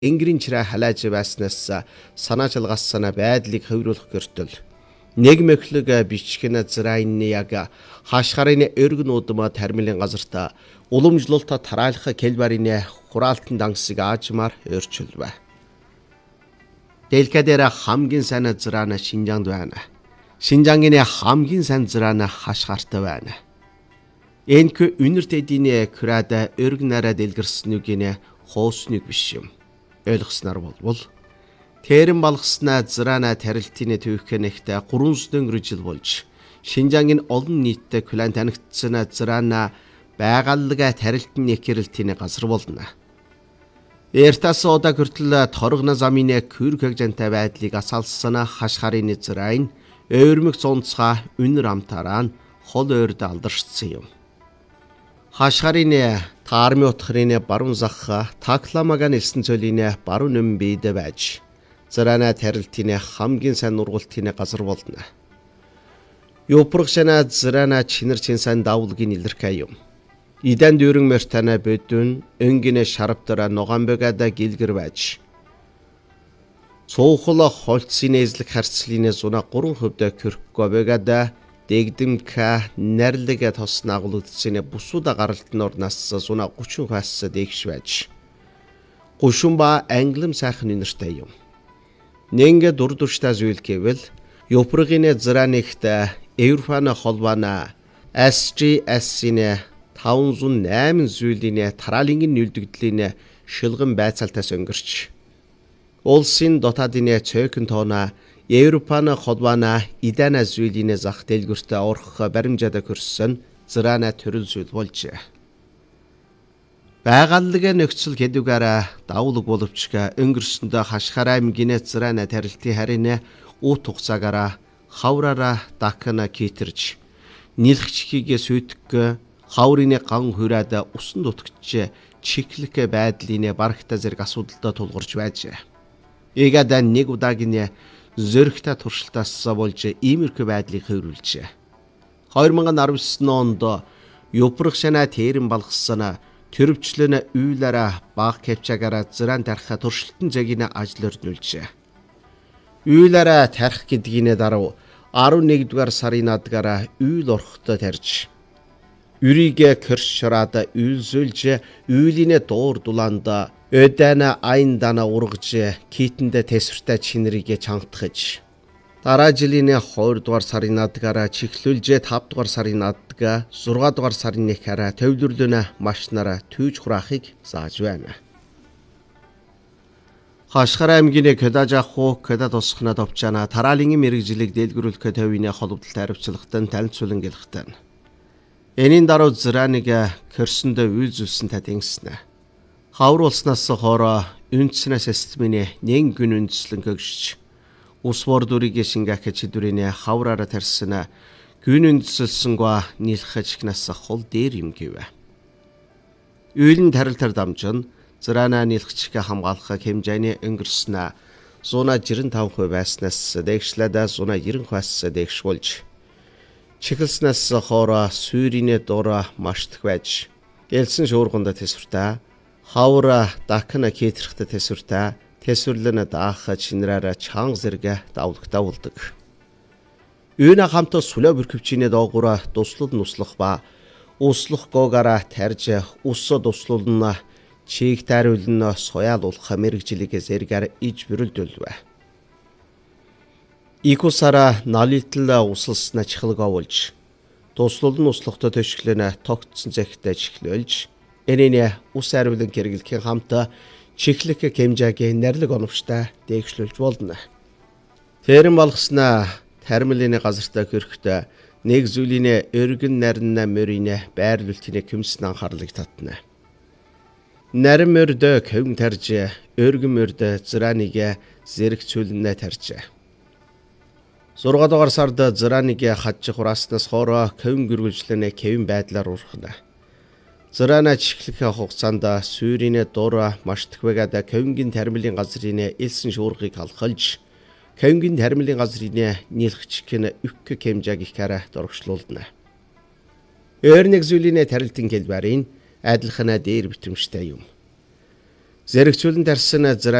Энгэрийн халааж байснаас санаачилгассана байдлыг хувируулах гэртэл нэг мөхлөг бичгэн зраины яг хашгарын өргөн удма тармилын газарта уламжлалта тараалах келбарын хураалтан дангсыг аажмаар өөрчилвэ. Дэлхийдээр хамгийн сайн зраана Шинжаанд байна. Шинжаангийн хамгийн сайн зраана хашгаартай байна. Энэхүү үнэртэдийн крада өргнараа дэлгэрснүгийн хоосныг биш юм. Ойлгосноор болвол тэрэн балгаснаа зраана тарилтын төвхөнэгтэй 300 жил болж Шинжаангийн олон нийтэд клан танигдсан зраана байгаллага тарилтын нэхрэлтийн газар болно. Эртас удаа хүртэл торгоно замын күрхэг жантай байдлыг асаалсан хашгарын зраин өөрмөг цонцгаа үнэр амтараа хол ойрд алдаршсан юм. Хашгарын таарми утгарын баруун зах такламага нэлсэн цөлийн баруун өмнө бийд байж зраана тарилтын хамгийн сайн нургалтын газар болно. Юпрагшана зраана чинэр чинсан давлгийн илэрхэй юм. Идан дүүрэн мөртана бөдөн өнгөнө шарвтара ногоомбогада гэлгэр байж цоохол холцсын эзлэг харцлын зуна 3% кюркобегада дэгдэмка нэрлэгэ тос нагуулдсан бусуда гаралтын орнаас зуна 30% дэгш байж гушумба англим сайхан үнэртэй юм. Нэнгэ дурдуштай зүйл гэвэл Юпрагийн зраанигт Европын холбоона SGS-ийн 508 зүйлийн тараалангийн нөлдөгдлийн шилгэн байцаалтаас өнгөрч улсын дотаадын цөөхөн тоона Европын холбоона идана зүйлийн зах дэлгүртээ орох баримжаад көрсөн зраана төрөл зүйл болж байгаллага нөхцөл хэдүүгээр давлаг боловч өнгөрсөндөө хашгаараа аймгийн зраана тарилтын харин ут хугацаагаар хавраараа дакна китэрж нилхчхийг сүйтгэх хаврын ган хүрээд усан дутгч чиглэх байдлын барагта зэрэг асуудалтай тулгарч байж. Эгээд нэг удаагийн зөрөгтэй туршилтаас болж иймэрхүү байдлыг хувируулж 2019 онд Юпрагшана тэрэн балгасан төрөвчлөн үйлээрээ баг кепчагаараа зраан тарих туршилтын зэгийн ажлаар нүүлж. Үйлээрээ тарих гэдгийн дараа 11-р сарын надгаараа үйл орохтой тарж үрийгэ кэршраад үйлзүүлж үйлийн дуур дулаанд өдана айндана ургаж китэндэ тэсвэртэй чинэрийг чангатгаж дараа жилийн 2-р сарын надгаараа чиглүүлж 5-р сарын надгаа 6-р сарын нэхээрээ төвлөрлөнө машинаараа түйж хураахыг зааж байна. Хашгар аймгийн Кэдажаху Кэда тусахна товчана тараалангийн мэрэгжлийг дэлгэрүүлэх төвийн холбогдолтой хариуцлагатай танилцуулан гэлэхтэн. Энийн дараа зрааныг кэрсэндээ үйлзүүлсэн татингснэ. Хавруулснаас хоороо үндснэ системийн нэг гүн үндслэн гөгшж ус бордурыг шингэх чидүрийн хавраараа тарьсан гүн үндсэлсэнгва нийлхэж гнаас хол дээр юм гэв. Үйлэн тарилтар дамжин зраана нийлхчгээ хамгаалах хэмжээний өнгөрснө 195% байснаас дэгшлээд 190% дэгшүүлж чиглэснээс хоороо сүйрийн дураа маштах байж элсэн шуурганд тэсвэртэй хавра дакна китрэхтэй тэсвэртэй тэсвэрлэн даах чинраараа чанга зэрэг давлагтай болдог. Үүнэ хамт сүлээ бүрхөвчийн доогуур туслал нуслах ба услах гоогаараа тарж ус туслуулна чиг тааруулна соёолуулах мэрэгжлийг зэргээр иж бүрэлдүүлвэ. Икусара налитла усалсна чихлгоолж туслал нь услахтай төшглөнө тогтсон зэгтэй чихлүүлж энэний ус ариулан хэрэглэхийн хамт чихлэх хэмжээгийн нэрлэг оновчтой дээгшлүүлж болно. Тэрэн болгосноо тармилын газартаа хөрөхтэй нэг зүйлийн өргөн нарна мөрийн байрлуултын küмсэн анхаарлыг татна. Нарин мөрдө көвн тарж өргөн мөрдө зрааныг зэрэгцүүлнэ тарж 6-р сард зрааныг хадж хурааснаас хоороо көвн гэрүүлжлэнэ кевин байдлаар урхна. Зраана чихлэх хугацаанд сүйрийн дур маш тхвэгад көвнгийн тармилын газрын элсэн шуургыг халахалж көвнгийн тармилын газрын нийлхчгэн үхэх хэмжээг ихээрэ дурагшлуулна. Өөр нэг зүйлийн тарилтын хэлбэрийн адилхан дээр битэмжтэй юм. Зэрэгцүүлэн тарьсан